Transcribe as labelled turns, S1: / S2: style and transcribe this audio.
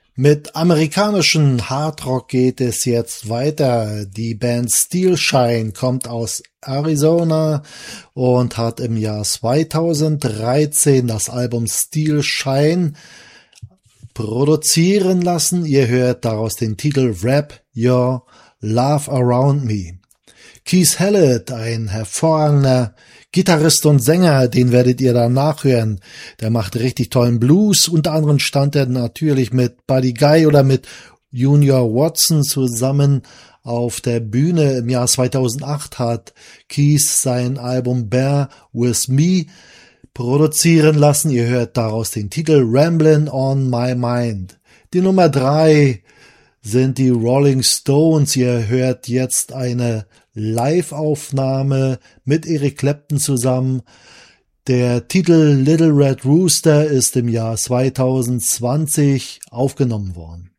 S1: Mit amerikanischen Hardrock geht es jetzt weiter. Die Band Steel Shine kommt aus Arizona und hat im Jahr 2013 das Album Steel Shine produzieren lassen. Ihr hört daraus den Titel Wrap Your Love Around Me. Keith Hallett, ein hervorragender Gitarrist und Sänger, den werdet ihr da nachhören. Der macht richtig tollen Blues. Unter anderem stand er natürlich mit Buddy Guy oder mit Junior Watson zusammen auf der Bühne. Im Jahr 2008 hat Keith sein Album Bear With Me produzieren lassen. Ihr hört daraus den Titel Ramblin' on My Mind. Die Nummer 3 sind die Rolling Stones. Ihr hört jetzt eine Live-Aufnahme mit Eric Clapton zusammen. Der Titel Little Red Rooster ist im Jahr 2020 aufgenommen worden.